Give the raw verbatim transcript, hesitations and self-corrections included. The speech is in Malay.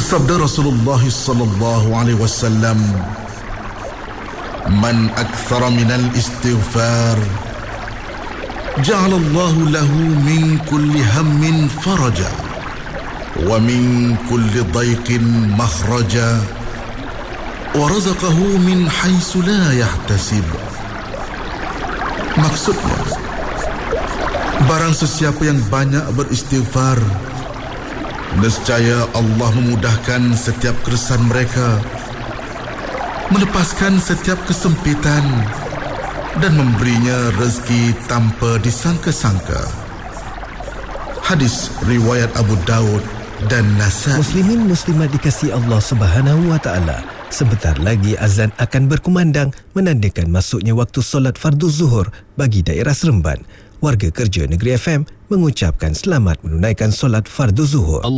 Bersabda Rasulullah sallallahu alaihi wasallam, "Man akthara minal istighfar, ja'alallahu lahu min kulli hammin faraja, wa min kulli dayqin makhraja, wa razaqahu min haitsu la yahtasib." Maksudnya, barang sesiapa yang banyak beristighfar, nescaya Allah memudahkan setiap keresahan mereka, melepaskan setiap kesempitan, dan memberinya rezeki tanpa disangka-sangka. Hadis riwayat Abu Daud dan Nasai. Muslimin muslimat dikasihi Allah Subhanahu wa taala. Sebentar lagi azan akan berkumandang menandakan masuknya waktu solat fardu zuhur bagi daerah Seremban. Warga kerja Negeri F M mengucapkan selamat menunaikan solat fardu zuhur.